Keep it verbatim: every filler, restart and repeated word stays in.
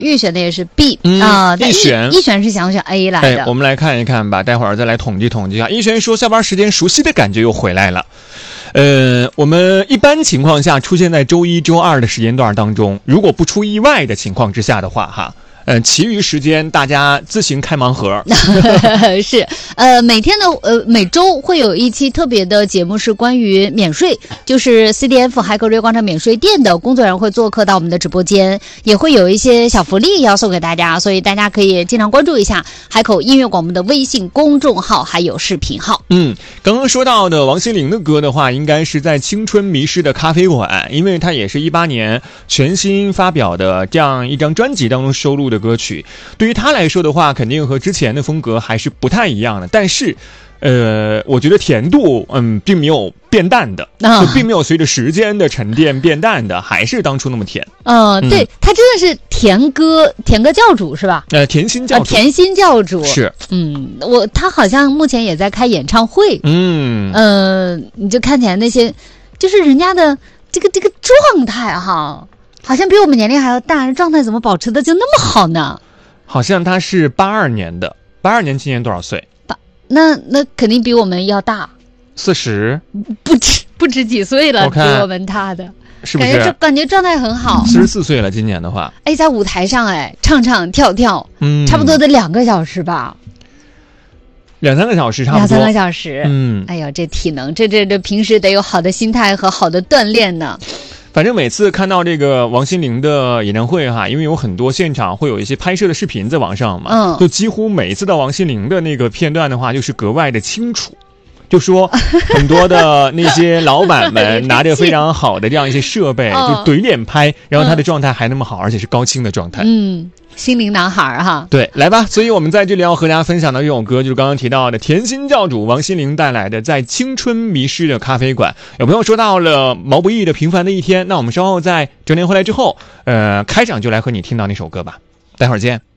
玉璇的也是 B 嗯、 啊， 一璇一璇是想选 A 来的。 哎，我们来看一看吧，待会儿再来统计统计啊。一璇说下班时间熟悉的感觉又回来了。呃，我们一般情况下出现在周一周二的时间段当中，如果不出意外的情况之下的话哈，呃，其余时间大家自行开盲盒。 是，呃，每天的呃每周会有一期特别的节目是关于免税，就是 C D F 海口日月广场免税店的工作人员会做客到我们的直播间，也会有一些小福利要送给大家，所以大家可以经常关注一下海口音乐广播的微信公众号还有视频号。 嗯，刚刚说到的王心凌的歌的话，应该是在青春迷失的咖啡馆，因为它也是一八年全新发表的这样一张专辑当中收录的歌曲。对于他来说的话，肯定和之前的风格还是不太一样的，但是呃，我觉得甜度嗯并没有变淡的，啊、并没有随着时间的沉淀变淡的，还是当初那么甜。 呃、嗯，对，他真的是甜歌甜歌教主是吧？ 呃，甜心教主， 呃、甜心教主是。 嗯，我他好像目前也在开演唱会。 嗯， 呃，你就看起来那些，就是人家的这个这个状态哈，好像比我们年龄还要大，状态怎么保持的就那么好呢？ 好像他是八二年的，八二年今年多少岁？ 八，那那肯定比我们要大， 四十， 不止不止几岁了，比我们大的， 是不是？ 感觉感觉状态很好， 四十四岁了，今年的话， 哎，在舞台上哎，唱唱跳跳，嗯，差不多得两个小时吧， 两三个小时差不多， 两三个小时， 嗯， 哎呦，这体能，这这这平时得有好的心态和好的锻炼呢。 反正每次看到这个王心凌的演唱会哈，因为有很多现场会有一些拍摄的视频在网上嘛，嗯，就几乎每一次到王心凌的那个片段的话，就是格外的清楚。就说很多的那些老板们拿着非常好的这样一些设备，就怼脸拍，然后他的状态还那么好，而且是高清的状态。 嗯，心灵男孩哈。 对，来吧。所以我们在这里要和大家分享的这首歌，就是刚刚提到的甜心教主王心凌带来的《在青春迷失的咖啡馆》。有朋友说到了毛不易的《平凡的一天》，那我们稍后在整点回来之后，呃，开场就来和你听到那首歌吧。待会儿见。